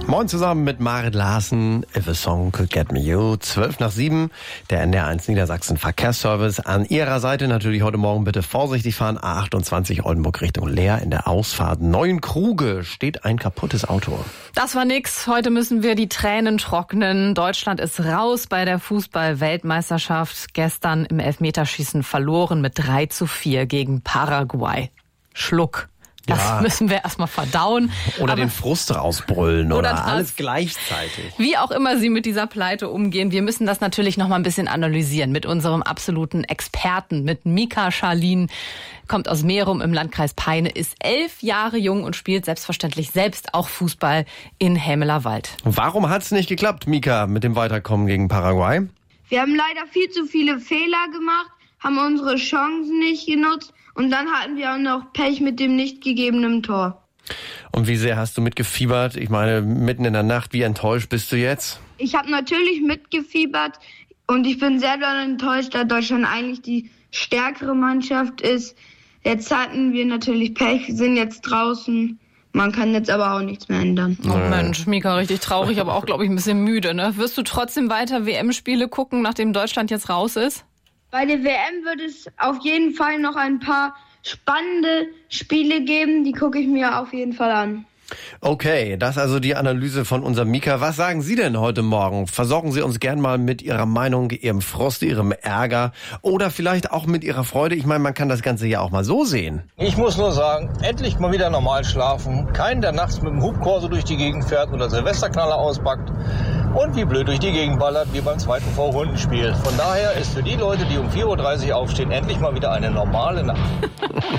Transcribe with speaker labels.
Speaker 1: Moin zusammen mit Marit Larsen, If a Song Could Get Me You. 7:12. Der NDR1 Niedersachsen Verkehrsservice. An Ihrer Seite natürlich heute Morgen bitte vorsichtig fahren. A28 Oldenburg Richtung Leer. In der Ausfahrt Neuenkruge steht ein kaputtes Auto.
Speaker 2: Das war nix. Heute müssen wir die Tränen trocknen. Deutschland ist raus bei der Fußball-Weltmeisterschaft. Gestern im Elfmeterschießen verloren mit 3:4 gegen Paraguay. Schluck. Das müssen wir erstmal verdauen.
Speaker 1: Oder den Frust rausbrüllen oder alles gleichzeitig.
Speaker 2: Wie auch immer Sie mit dieser Pleite umgehen, wir müssen das natürlich noch mal ein bisschen analysieren mit unserem absoluten Experten, mit Mika Scharlin. Kommt aus Merum im Landkreis Peine, ist 11 Jahre jung und spielt selbstverständlich selbst auch Fußball in Hämelerwald.
Speaker 1: Warum hat's nicht geklappt, Mika, mit dem Weiterkommen gegen Paraguay?
Speaker 3: Wir haben leider viel zu viele Fehler gemacht, haben unsere Chancen nicht genutzt. Und dann hatten wir auch noch Pech mit dem nicht gegebenen Tor.
Speaker 1: Und wie sehr hast du mitgefiebert? Ich meine, mitten in der Nacht, wie enttäuscht bist du jetzt?
Speaker 3: Ich habe natürlich mitgefiebert und ich bin sehr doll enttäuscht, da Deutschland eigentlich die stärkere Mannschaft ist. Jetzt hatten wir natürlich Pech, sind jetzt draußen. Man kann jetzt aber auch nichts mehr ändern.
Speaker 2: Oh Mensch, Mika, richtig traurig, aber auch, glaube ich, ein bisschen müde, ne? Wirst du trotzdem weiter WM-Spiele gucken, nachdem Deutschland jetzt raus ist?
Speaker 3: Bei der WM wird es auf jeden Fall noch ein paar spannende Spiele geben. Die gucke ich mir auf jeden Fall an.
Speaker 1: Okay, das also die Analyse von unserem Mika. Was sagen Sie denn heute Morgen? Versorgen Sie uns gern mal mit Ihrer Meinung, Ihrem Frust, Ihrem Ärger oder vielleicht auch mit Ihrer Freude. Ich meine, man kann das Ganze ja auch mal so sehen.
Speaker 4: Ich muss nur sagen, endlich mal wieder normal schlafen. Keinen, der nachts mit dem Hubkorso durch die Gegend fährt oder Silvesterknaller auspackt und wie blöd durch die Gegend ballert, wie beim zweiten Vorrundenspiel. Von daher ist für die Leute, die um 4:30 Uhr aufstehen, endlich mal wieder eine normale Nacht.